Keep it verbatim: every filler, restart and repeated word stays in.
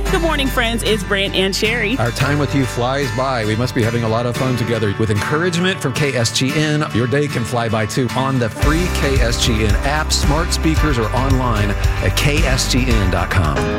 Good morning, friends. It's Brant and Sherry. Our time with you flies by. We must be having a lot of fun together. With encouragement from K S G N, your day can fly by too on the free K S G N app, smart speakers, or online at K S G N dot com.